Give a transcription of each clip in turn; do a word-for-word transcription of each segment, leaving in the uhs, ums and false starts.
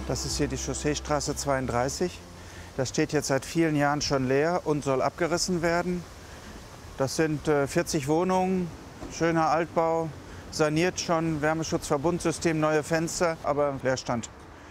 Das ist hier die Chausseestraße zweiunddreißig. Das steht jetzt seit vielen Jahren schon leer und soll abgerissen werden. Das sind äh, vierzig Wohnungen, schöner Altbau, saniert schon, Wärmeschutzverbundsystem, neue Fenster, aber Leerstand.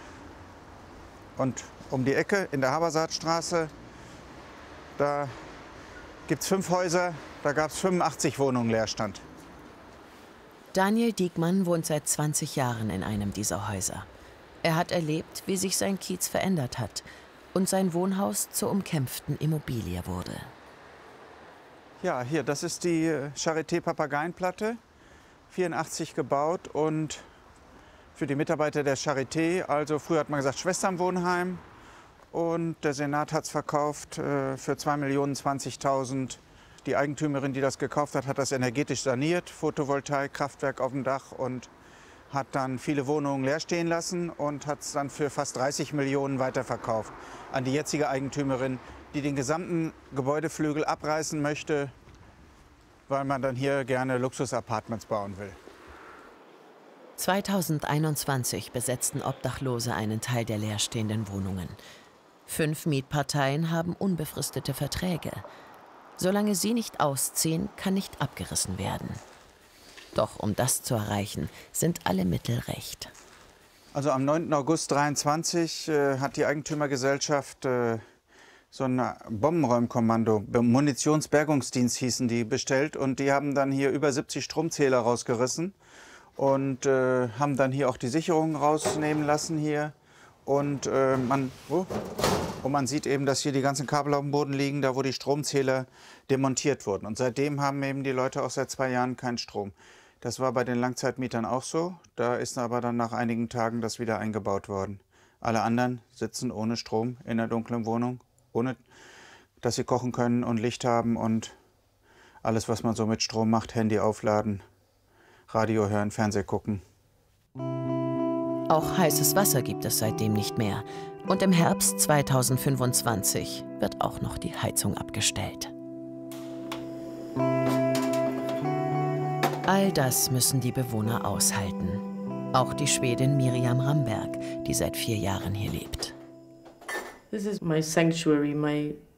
Und um die Ecke in der Habersaatstraße, da gibt es fünf Häuser, da gab es fünfundachtzig Wohnungen Leerstand. Daniel Diekmann wohnt seit zwanzig Jahren in einem dieser Häuser. Er hat erlebt, wie sich sein Kiez verändert hat und sein Wohnhaus zur umkämpften Immobilie wurde. Ja, hier, das ist die Charité Papageienplatte, vierundachtzig gebaut und für die Mitarbeiter der Charité, also früher hat man gesagt Schwesternwohnheim, und der Senat hat es verkauft äh, für zwei Millionen zwanzigtausend. Die Eigentümerin, die das gekauft hat, hat das energetisch saniert, Photovoltaik, Kraftwerk auf dem Dach, und hat dann viele Wohnungen leer stehen lassen und hat es dann für fast dreißig Millionen weiterverkauft an die jetzige Eigentümerin, die den gesamten Gebäudeflügel abreißen möchte, weil man dann hier gerne Luxusapartments bauen will. zweitausendeinundzwanzig besetzten Obdachlose einen Teil der leerstehenden Wohnungen. Fünf Mietparteien haben unbefristete Verträge. Solange sie nicht ausziehen, kann nicht abgerissen werden. Doch um das zu erreichen, sind alle Mittel recht. Also am neunten August dreiundzwanzig äh, hat die Eigentümergesellschaft äh, so ein Bombenräumkommando, Munitionsbergungsdienst hießen die, bestellt. Und die haben dann hier über siebzig Stromzähler rausgerissen und äh, haben dann hier auch die Sicherungen rausnehmen lassen hier. Und, äh, man, oh, und man sieht eben, dass hier die ganzen Kabel auf dem Boden liegen, da wo die Stromzähler demontiert wurden. Und seitdem haben eben die Leute auch seit zwei Jahren keinen Strom. Das war bei den Langzeitmietern auch so. Da ist aber dann nach einigen Tagen das wieder eingebaut worden. Alle anderen sitzen ohne Strom in der dunklen Wohnung, ohne dass sie kochen können und Licht haben und alles, was man so mit Strom macht, Handy aufladen, Radio hören, Fernseh gucken. Auch heißes Wasser gibt es seitdem nicht mehr. Und im Herbst zweitausendfünfundzwanzig wird auch noch die Heizung abgestellt. All das müssen die Bewohner aushalten. Auch die Schwedin Miriam Ramberg, die seit vier Jahren hier lebt. This is my sanctuary, my